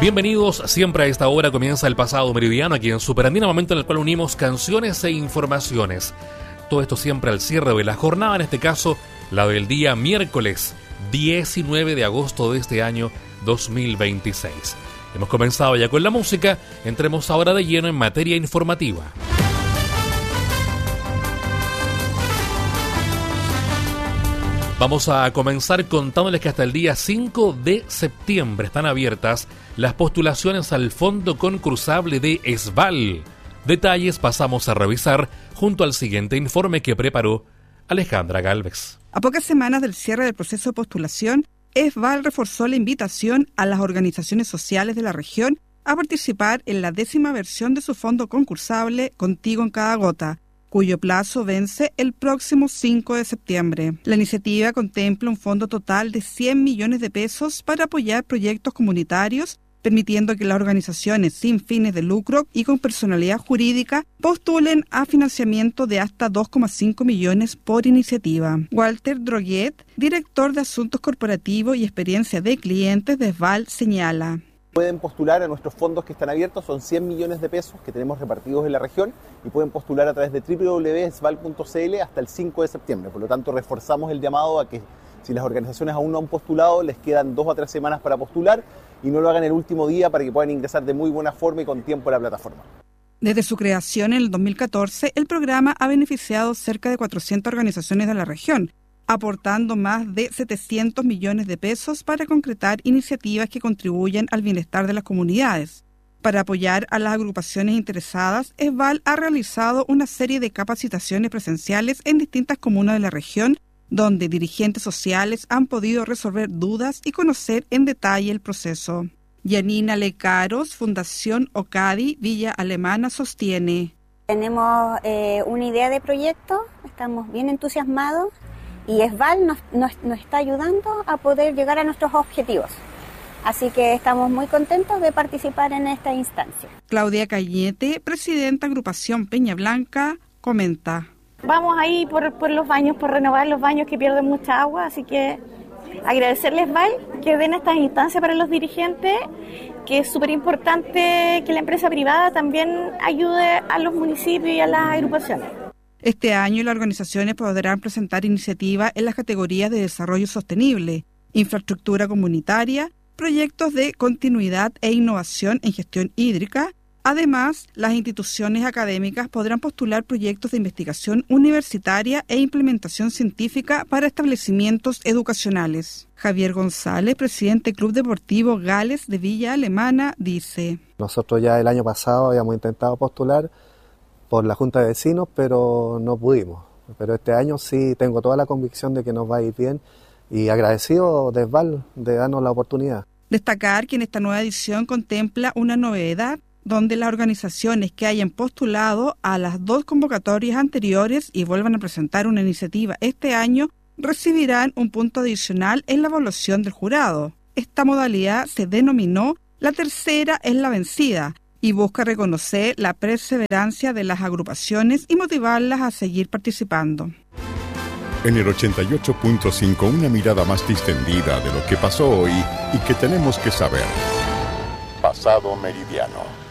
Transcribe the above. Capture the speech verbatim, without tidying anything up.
Bienvenidos, siempre a esta hora comienza el Pasado Meridiano aquí en Superandina, momento en el cual unimos canciones e informaciones. Todo esto siempre al cierre de la jornada, en este caso la del día miércoles diecinueve de agosto de este año dos mil veintiséis. Hemos comenzado ya con la música, entremos ahora de lleno en materia informativa. Vamos a comenzar contándoles que hasta el día cinco de septiembre están abiertas las postulaciones al Fondo Concursable de ESVAL. Detalles pasamos a revisar junto al siguiente informe que preparó Alejandra Gálvez. A pocas semanas del cierre del proceso de postulación, ESVAL reforzó la invitación a las organizaciones sociales de la región a participar en la décima versión de su fondo concursable Contigo en cada gota, cuyo plazo vence el próximo cinco de septiembre. La iniciativa contempla un fondo total de cien millones de pesos para apoyar proyectos comunitarios, permitiendo que las organizaciones sin fines de lucro y con personalidad jurídica postulen a financiamiento de hasta dos coma cinco millones por iniciativa. Walter Droguet, director de Asuntos Corporativos y Experiencia de Clientes de ESVAL, señala: Pueden postular a nuestros fondos que están abiertos, son cien millones de pesos que tenemos repartidos en la región y pueden postular a través de doble u doble u doble u punto esval punto c l hasta el cinco de septiembre. Por lo tanto, reforzamos el llamado a que si las organizaciones aún no han postulado, les quedan dos o tres semanas para postular y no lo hagan el último día para que puedan ingresar de muy buena forma y con tiempo a la plataforma. Desde su creación en el dos mil catorce, el programa ha beneficiado cerca de cuatrocientas organizaciones de la región, aportando más de setecientos millones de pesos para concretar iniciativas que contribuyen al bienestar de las comunidades. Para apoyar a las agrupaciones interesadas, ESVAL ha realizado una serie de capacitaciones presenciales en distintas comunas de la región, donde dirigentes sociales han podido resolver dudas y conocer en detalle el proceso. Yanina Lecaros, Fundación Ocadi Villa Alemana, sostiene: Tenemos eh, una idea de proyecto, estamos bien entusiasmados y ESVAL nos, nos, nos está ayudando a poder llegar a nuestros objetivos. Así que estamos muy contentos de participar en esta instancia. Claudia Cañete, presidenta Agrupación Peña Blanca, comenta: Vamos ahí por, por los baños, por renovar los baños que pierden mucha agua, así que agradecerles, ESVAL, que den estas instancias para los dirigentes, que es súper importante que la empresa privada también ayude a los municipios y a las agrupaciones. Este año las organizaciones podrán presentar iniciativas en las categorías de desarrollo sostenible, infraestructura comunitaria, proyectos de continuidad e innovación en gestión hídrica. Además, las instituciones académicas podrán postular proyectos de investigación universitaria e implementación científica para establecimientos educacionales. Javier González, presidente del Club Deportivo Gales de Villa Alemana, dice: Nosotros ya el año pasado habíamos intentado postular por la Junta de Vecinos, pero no pudimos. Pero este año sí tengo toda la convicción de que nos va a ir bien y agradecido de ESVAL de darnos la oportunidad. Destacar que en esta nueva edición contempla una novedad, donde las organizaciones que hayan postulado a las dos convocatorias anteriores y vuelvan a presentar una iniciativa este año, recibirán un punto adicional en la evaluación del jurado. Esta modalidad se denominó la tercera es la vencida y busca reconocer la perseverancia de las agrupaciones y motivarlas a seguir participando. En el ochenta y ocho punto cinco, una mirada más distendida de lo que pasó hoy y que tenemos que saber. Pasado Meridiano.